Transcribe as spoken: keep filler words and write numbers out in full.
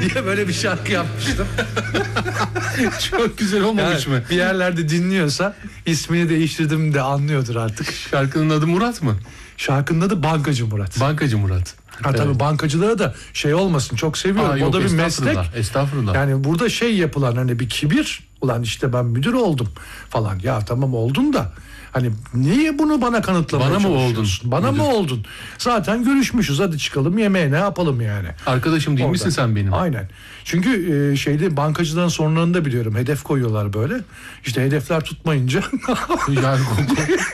diye böyle bir şarkı yapmıştım. Çok güzel olmamış Yani mı? bir yerlerde dinliyorsa ismini değiştirdim de anlıyordur artık. Şarkının adı Murat mı? Şarkının adı Bankacı Murat. Bankacı Murat. Ha tabii Evet. bankacılığa da şey olmasın, çok seviyorum. Aa, o yok, da bir estağfurullah, meslek. estağfurullah. Yani burada şey yapılan hani bir kibir. Ulan işte ben müdür oldum falan. Ya tamam oldun da hani niye bunu bana kanıtlamaya Bana mı çalışıyorsun? oldun Bana müdür? mı oldun? Zaten görüşmüşüz, hadi çıkalım yemeğe, ne yapalım yani? Arkadaşım değil Orada. misin sen benim? Aynen. Çünkü e, şeyde bankacıdan sonralarında biliyorum hedef koyuyorlar böyle. İşte hedefler tutmayınca Yani